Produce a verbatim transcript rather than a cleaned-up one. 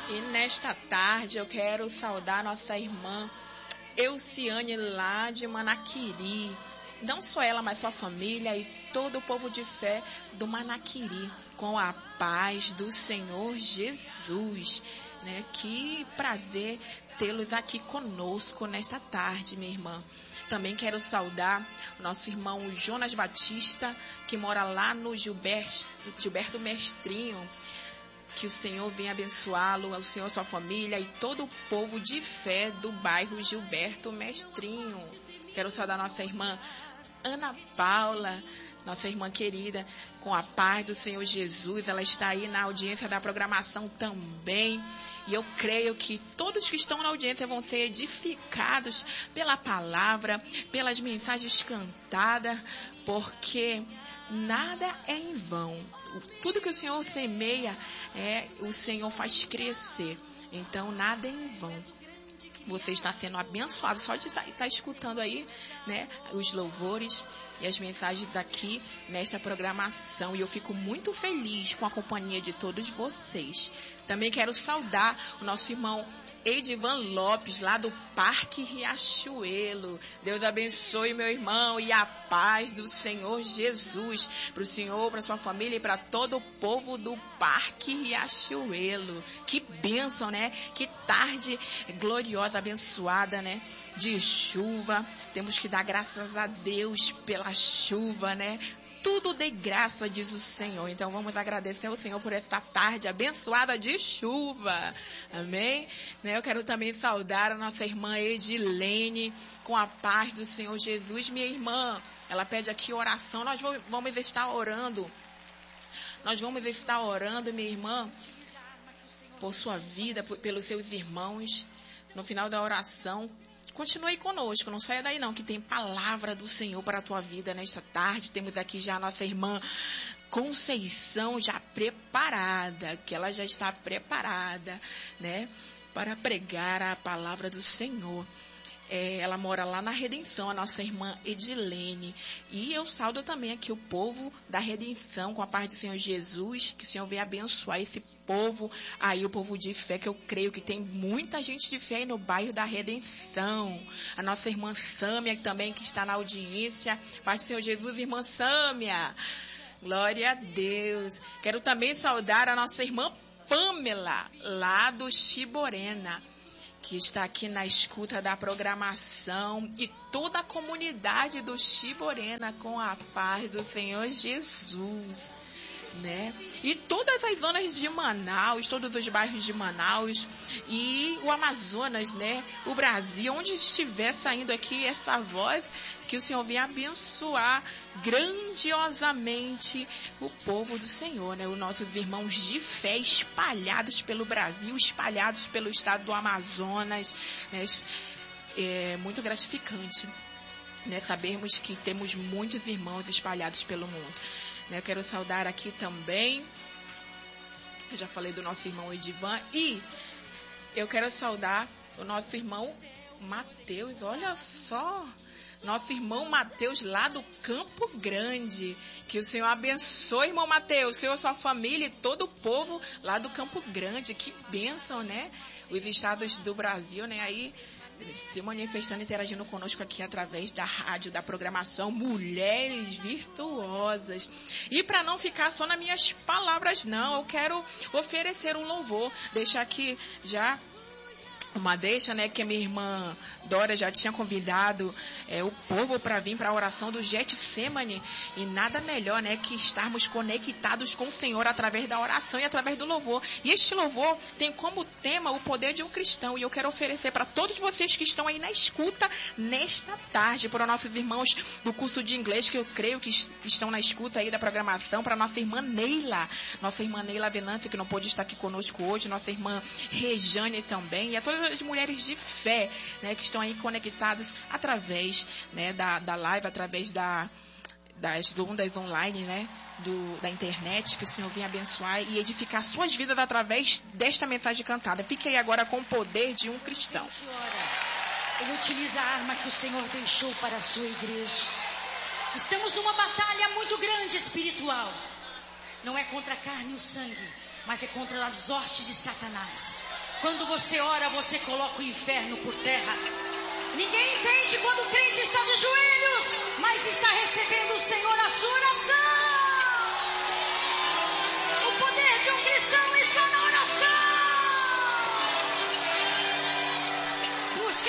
E nesta tarde eu quero saudar nossa irmã Elciane lá de Manaquiri. Não só ela, mas sua família e todo o povo de fé do Manaquiri. Com a paz do Senhor Jesus. Né? Que prazer tê-los aqui conosco nesta tarde, minha irmã. Também quero saudar o nosso irmão Jonas Batista, que mora lá no Gilberto, Gilberto Mestrinho. Que o Senhor venha abençoá-lo, o Senhor, sua família e todo o povo de fé do bairro Gilberto Mestrinho. Quero saudar nossa irmã Ana Paula, nossa irmã querida, com a paz do Senhor Jesus. Ela está aí na audiência da programação também. E eu creio que todos que estão na audiência vão ser edificados pela palavra, pelas mensagens cantadas, porque nada é em vão. Tudo que o Senhor semeia, é, o Senhor faz crescer. Então, nada é em vão. Você está sendo abençoado só de estar, estar escutando aí, né, os louvores e as mensagens aqui nesta programação. E eu fico muito feliz com a companhia de todos vocês. Também quero saudar o nosso irmão Edivan Lopes, lá do Parque Riachuelo. Deus abençoe, meu irmão, e a paz do Senhor Jesus para o Senhor, para sua família e para todo o povo do Parque Riachuelo. Que bênção, né? Que tarde gloriosa, abençoada, né? De chuva. Temos que dar graças a Deus pela chuva, né? Tudo de graça, diz o Senhor. Então vamos agradecer ao Senhor por esta tarde abençoada de chuva. Amém? Eu quero também saudar a nossa irmã Edilene com a paz do Senhor Jesus. Minha irmã, ela pede aqui oração. Nós vamos estar orando. Nós vamos estar orando, minha irmã, por sua vida, por, pelos seus irmãos. No final da oração, continue conosco, não saia daí não, que tem palavra do Senhor para a tua vida nesta tarde. Temos aqui já a nossa irmã Conceição já preparada, que ela já está preparada, né, para pregar a palavra do Senhor. É, ela mora lá na Redenção, a nossa irmã Edilene. E eu saudo também aqui o povo da Redenção, com a paz do Senhor Jesus, que o Senhor venha abençoar esse povo aí, o povo de fé, que eu creio que tem muita gente de fé aí no bairro da Redenção. A nossa irmã Sâmia, que também que está na audiência, paz do Senhor Jesus, irmã Sâmia. Glória a Deus. Quero também saudar a nossa irmã Pamela, lá do Chiborena, que está aqui na escuta da programação, e toda a comunidade do Chiborena com a paz do Senhor Jesus, né? E todas as zonas de Manaus, todos os bairros de Manaus e o Amazonas, né? O Brasil, onde estiver saindo aqui essa voz, que o Senhor venha abençoar grandiosamente o povo do Senhor, né? Os nossos irmãos de fé espalhados pelo Brasil, espalhados pelo estado do Amazonas, né? É muito gratificante, né? Sabermos que temos muitos irmãos espalhados pelo mundo. Eu quero saudar aqui também, eu já falei do nosso irmão Edivan, e eu quero saudar o nosso irmão Mateus, olha só, nosso irmão Mateus lá do Campo Grande. Que o Senhor abençoe, irmão Mateus, o Senhor, sua família e todo o povo lá do Campo Grande. Que bênção, né? Os estados do Brasil, né? Aí se manifestando, interagindo conosco aqui através da rádio, da programação Mulheres Virtuosas. E para não ficar só nas minhas palavras, não, eu quero oferecer um louvor, deixar aqui já uma deixa, né, que a minha irmã Dora já tinha convidado é, o povo para vir para a oração do Getsemane, e nada melhor, né, que estarmos conectados com o Senhor através da oração e através do louvor. E este louvor tem como tema o poder de um cristão, e eu quero oferecer para todos vocês que estão aí na escuta nesta tarde, para nossos irmãos do curso de inglês, que eu creio que estão na escuta aí da programação, para nossa irmã Neila, nossa irmã Neila Venâncio, que não pôde estar aqui conosco hoje, nossa irmã Rejane também, e a todas as mulheres de fé, né, que estão aí conectados através, né, da, da live, através da, das ondas online, né, do, da internet. Que o Senhor venha abençoar e edificar suas vidas através desta mensagem cantada. Fique aí agora com o poder de um cristão. Ele utiliza a arma que o Senhor deixou para a sua igreja. Estamos numa batalha muito grande espiritual. Não é contra a carne e o sangue, mas é contra as hostes de Satanás. Quando você ora, você coloca o inferno por terra. Ninguém entende quando o crente está de joelhos, mas está recebendo